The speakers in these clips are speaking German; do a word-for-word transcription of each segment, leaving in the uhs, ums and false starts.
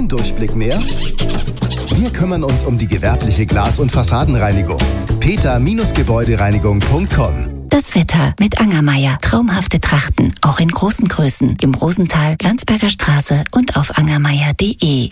Kein Durchblick mehr? Wir kümmern uns um die gewerbliche Glas- und Fassadenreinigung. peter Gebäudereinigung punkt com. Das Wetter mit Angermeier. Traumhafte Trachten, auch in großen Größen. Im Rosental, Landsberger Straße und auf angermeier punkt de.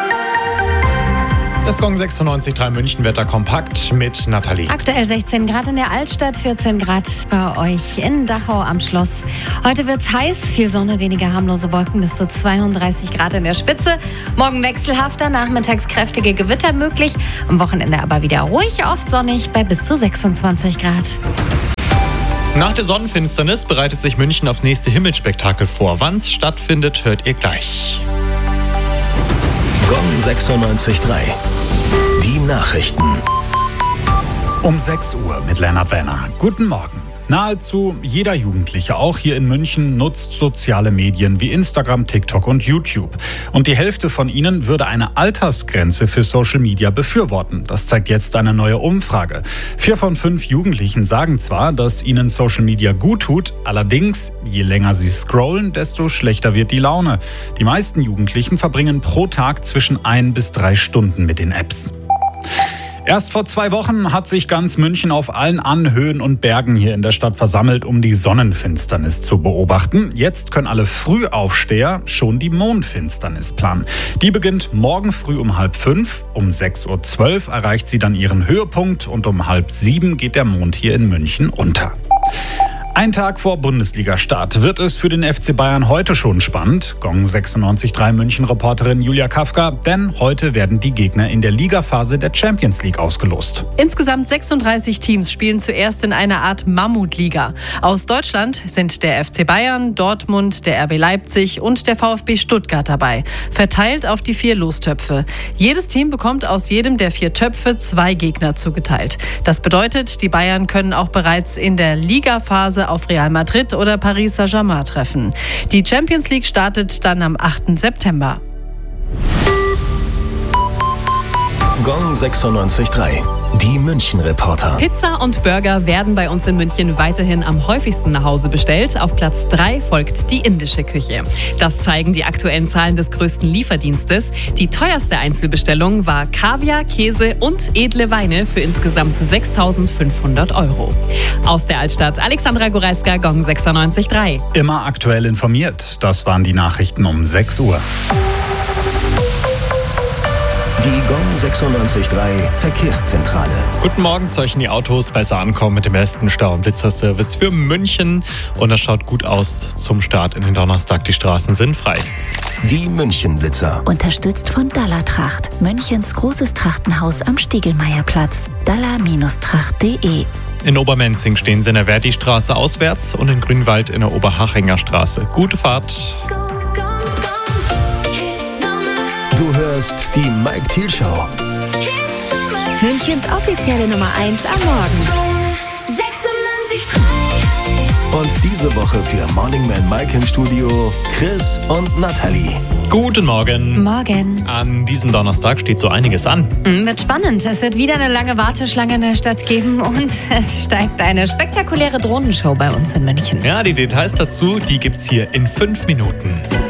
Das Gong sechsundneunzig Komma drei München Wetter kompakt mit Nathalie. Aktuell sechzehn Grad in der Altstadt, vierzehn Grad bei euch in Dachau am Schloss. Heute wird's heiß, viel Sonne, weniger harmlose Wolken, bis zu zweiunddreißig Grad in der Spitze. Morgen wechselhafter, nachmittags kräftige Gewitter möglich. Am Wochenende aber wieder ruhig, oft sonnig bei bis zu sechsundzwanzig Grad. Nach der Sonnenfinsternis bereitet sich München aufs nächste Himmelsspektakel vor. Wann's stattfindet, hört ihr gleich. Gong sechsundneunzig Komma drei. Die Nachrichten. Um sechs Uhr mit Lennart Wenner. Guten Morgen. Nahezu jeder Jugendliche, auch hier in München, nutzt soziale Medien wie Instagram, TikTok und YouTube. Und die Hälfte von ihnen würde eine Altersgrenze für Social Media befürworten. Das zeigt jetzt eine neue Umfrage. Vier von fünf Jugendlichen sagen zwar, dass ihnen Social Media gut tut, allerdings, je länger sie scrollen, desto schlechter wird die Laune. Die meisten Jugendlichen verbringen pro Tag zwischen ein bis drei Stunden mit den Apps. Erst vor zwei Wochen hat sich ganz München auf allen Anhöhen und Bergen hier in der Stadt versammelt, um die Sonnenfinsternis zu beobachten. Jetzt können alle Frühaufsteher schon die Mondfinsternis planen. Die beginnt morgen früh um halb fünf. Um sechs Uhr zwölf erreicht sie dann ihren Höhepunkt und um halb sieben geht der Mond hier in München unter. Ein Tag vor Bundesliga-Start wird es für den F C Bayern heute schon spannend. Gong sechsundneunzig Komma drei München-Reporterin Julia Kafka, denn heute werden die Gegner in der Ligaphase der Champions League ausgelost. Insgesamt sechsunddreißig Teams spielen zuerst in einer Art Mammutliga. Aus Deutschland sind der F C Bayern, Dortmund, der R B Leipzig und der VfB Stuttgart dabei, verteilt auf die vier Lostöpfe. Jedes Team bekommt aus jedem der vier Töpfe zwei Gegner zugeteilt. Das bedeutet, die Bayern können auch bereits in der Ligaphase auf Real Madrid oder Paris Saint-Germain treffen. Die Champions League startet dann am achten September. Gong sechsundneunzig Komma drei. Die München-Reporter. Pizza und Burger werden bei uns in München weiterhin am häufigsten nach Hause bestellt. Auf Platz drei folgt die indische Küche. Das zeigen die aktuellen Zahlen des größten Lieferdienstes. Die teuerste Einzelbestellung war Kaviar, Käse und edle Weine für insgesamt sechstausendfünfhundert Euro. Aus der Altstadt Alexandra Goralska, Gong sechsundneunzig Komma drei. Immer aktuell informiert. Das waren die Nachrichten um sechs Uhr. Die Gong sechsundneunzig Komma drei Verkehrszentrale. Guten Morgen, solchen die Autos besser ankommen mit dem besten Stau- und Blitzerservice für München. Und das schaut gut aus zum Start in den Donnerstag. Die Straßen sind frei. Die München-Blitzer. Unterstützt von Dalla-Tracht. Münchens großes Trachtenhaus am Stiegelmeierplatz. dalla Tracht punkt de. In Obermenzing stehen sie in der Verdi-Straße auswärts und in Grünwald in der Oberhachinger Straße. Gute Fahrt. Du hörst die Mike Thiel Show. Münchens offizielle Nummer eins am Morgen. Und diese Woche für Morning Man Mike im Studio Chris und Nathalie. Guten Morgen. Morgen. An diesem Donnerstag steht so einiges an. Mm, wird spannend. Es wird wieder eine lange Warteschlange in der Stadt geben und es steigt eine spektakuläre Drohnenshow bei uns in München. Ja, die Details dazu, die gibt's hier in fünf Minuten.